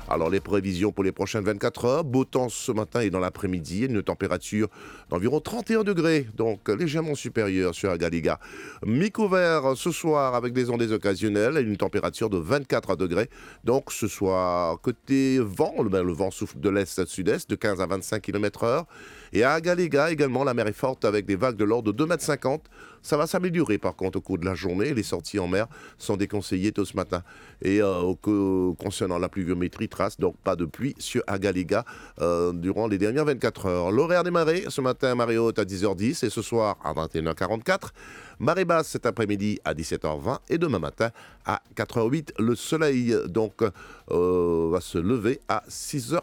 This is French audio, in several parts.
Alors les prévisions pour les prochaines 24 heures, beau temps ce matin et dans l'après-midi, une température d'environ 31 degrés, donc légèrement supérieure sur Agaliga. Mi-couvert ce soir avec des ondes occasionnelles et une température de 24 degrés. Donc ce soir, côté vent, le vent souffle de l'est-sud-est de 15 à 25 km/h. Et à Agaliga également, la mer est forte avec des vagues de l'ordre de 2,50 m. Ça va s'améliorer par contre au cours de la journée. Les sorties en mer sont déconseillées tôt ce matin. Et concernant la pluviométrie, trace donc pas de pluie sur Agaliga durant les dernières 24 heures. L'horaire des marées, ce matin, marée haute à 10h10 et ce soir à 21h44. Marée basse cet après-midi à 17h20 et demain matin à 4h08. Le soleil donc va se lever à 6h14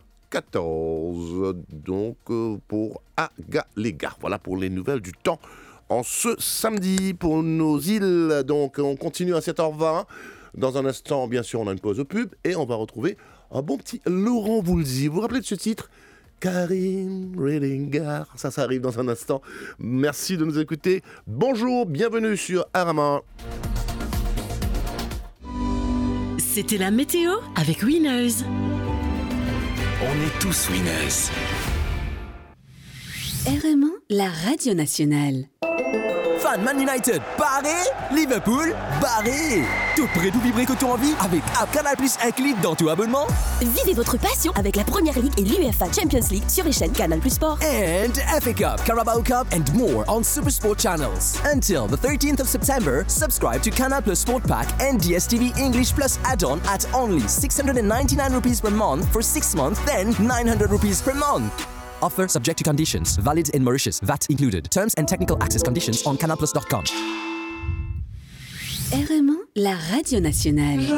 donc pour Agaliga. Voilà pour les nouvelles du temps en ce samedi pour nos îles. Donc on continue à 7h20. Dans un instant, bien sûr, on a une pause pub et on va retrouver un bon petit Laurent Voulzy. Vous vous rappelez de ce titre ? Karim Redingar. Ça arrive dans un instant. Merci de nous écouter. Bonjour, bienvenue sur Arama. C'était la météo avec Winners. On est tous winners. RMA, la radio nationale. Fan Man United, barré. Liverpool, barré. Tout prêt d'où vibrer que tu as envie avec App Canal Plus inclus dans tout abonnement. Vivez votre passion avec la Première Ligue et l'UEFA Champions League sur les chaînes Canal Plus Sport. And FA Cup, Carabao Cup and more on Supersport channels. Until the 13th of September, subscribe to Canal Plus Sport Pack and DSTV English Plus add-on at only 699 rupees per month for 6 months, then 900 rupees per month. Offer subject to conditions. Valid in Mauritius. VAT included. Terms and technical access conditions on canalplus.com. RMA, la radio nationale.